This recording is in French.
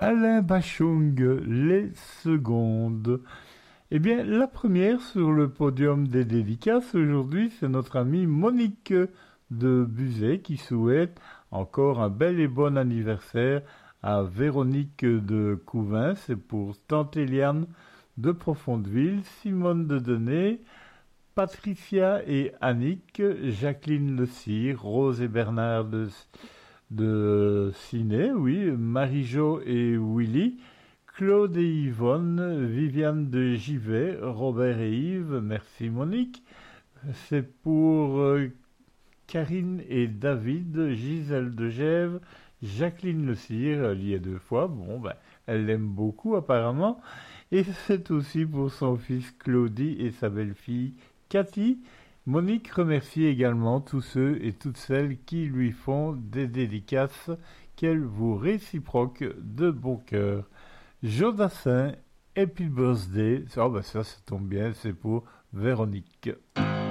Alain Bachung, les secondes. Eh bien, la première sur le podium des dédicaces aujourd'hui, c'est notre amie Monique de Buzet qui souhaite encore un bel et bon anniversaire à Véronique de Couvin. C'est pour Tante Eliane de Profondeville, Simone de Denay, Patricia et Annick, Jacqueline Le Cire, Rose et Bernard de Ciné, oui, Marie-Jo et Willy, Claude et Yvonne, Viviane de Givet, Robert et Yves, merci Monique. C'est pour Karine et David, Gisèle de Gèves, Jacqueline Le Cire, elle y est 2 fois, bon ben, elle l'aime beaucoup apparemment. Et c'est aussi pour son fils Claudie et sa belle-fille Cathy. Monique remercie également tous ceux et toutes celles qui lui font des dédicaces qu'elle vous réciproque de bon cœur. Jodassin, Happy Birthday. Oh ben ça tombe bien, c'est pour Véronique.